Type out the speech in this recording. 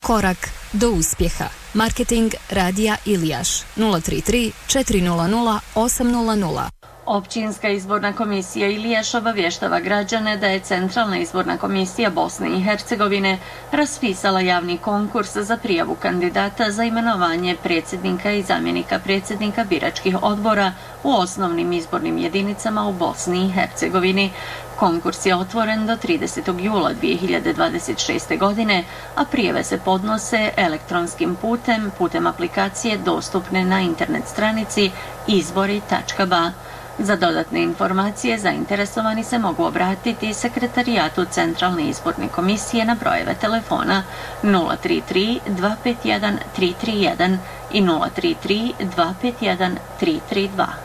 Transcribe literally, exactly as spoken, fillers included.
Korak do uspjeha. Marketing Radija Ilijaš nula tri tri četiri nula nula osam nula nula. Općinska izborna komisija Ilijaš obavještava građane da je Centralna izborna komisija Bosne i Hercegovine raspisala javni konkurs za prijavu kandidata za imenovanje predsjednika i zamjenika predsjednika biračkih odbora u osnovnim izbornim jedinicama u Bosni i Hercegovini. Konkurs je otvoren do tridesetog jula dvije hiljade dvadeset šeste. godine, a prijave se podnose elektronskim putem, putem aplikacije dostupne na internet stranici izbori tačka ba. Za dodatne informacije zainteresovani se mogu obratiti Sekretarijatu Centralne izborne komisije na brojeve telefona nula tri tri dva pet jedan tri tri jedan i nula tri tri dva pet jedan tri tri dva.